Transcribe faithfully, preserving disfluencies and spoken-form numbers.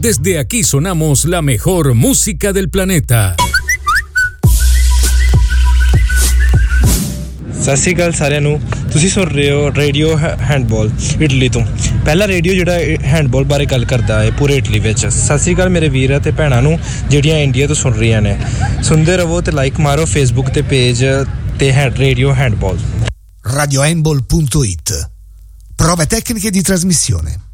Desde aquí sonamos la mejor música del planeta. ਸਤਿ ਸ਼੍ਰੀ ਅਕਾਲ ਸਾਰਿਆਂ ਨੂੰ ਤੁਸੀਂ ਸੁਣ ਰਹੇ ਹੋ ਰੇਡੀਓ ਹੈਂਡਬਾਲ ਇਟਲੀ ਤੋਂ ਪਹਿਲਾ ਰੇਡੀਓ ਜਿਹੜਾ ਹੈਂਡਬਾਲ ਬਾਰੇ ਗੱਲ ਕਰਦਾ ਹੈ ਪੂਰੇ ਇਟਲੀ ਵਿੱਚ ਸਤਿ ਸ਼੍ਰੀ ਅਕਾਲ ਮੇਰੇ ਵੀਰ ਅਤੇ ਭੈਣਾਂ ਨੂੰ ਜਿਹੜੀਆਂ ਇੰਡੀਆ ਤੋਂ ਸੁਣ ਰਹੀਆਂ ਨੇ ਸੁਣਦੇ ਰਹੋ ਤੇ ਲਾਈਕ ਮਾਰੋ ਫੇਸਬੁੱਕ ਤੇ ਪੇਜ ਤੇ radio handball radio handball punto it Prove tecniche di trasmissione